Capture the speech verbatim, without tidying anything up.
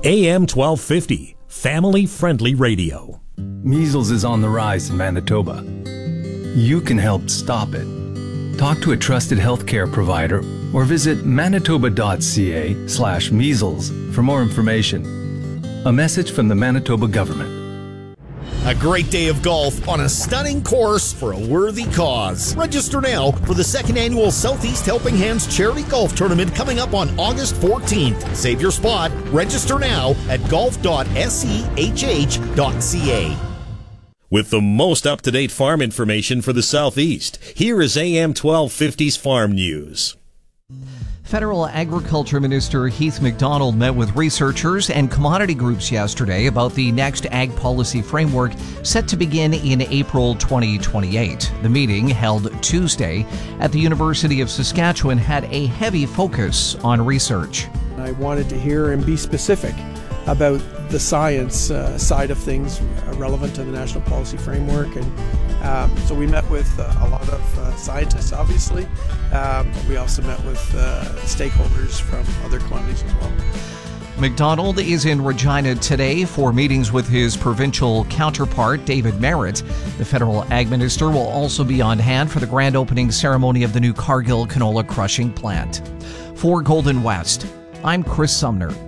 A M twelve fifty, family-friendly radio. Measles is on the rise in Manitoba. You can help stop it. Talk to a trusted healthcare provider or visit manitoba.ca slash measles for more information. A message from the Manitoba government. A great day of golf on a stunning course for a worthy cause. Register now for the second annual Southeast Helping Hands Charity Golf Tournament coming up on August fourteenth. Save your spot. Register now at golf dot sehh dot c a. With the most up-to-date farm information for the Southeast, here is A M twelve fifty's Farm News. Federal Agriculture Minister Heath MacDonald met with researchers and commodity groups yesterday about the next ag policy framework set to begin in April twenty twenty-eight. The meeting, held Tuesday at the University of Saskatchewan, had a heavy focus on research. I wanted to hear and be specific about the science uh, side of things uh, relevant to the national policy framework. And um, so we met with uh, a lot of uh, scientists, obviously, um, but we also met with uh, stakeholders from other commodities as well. MacDonald is in Regina today for meetings with his provincial counterpart, David Merritt. The federal ag minister will also be on hand for the grand opening ceremony of the new Cargill canola crushing plant. For Golden West, I'm Chris Sumner.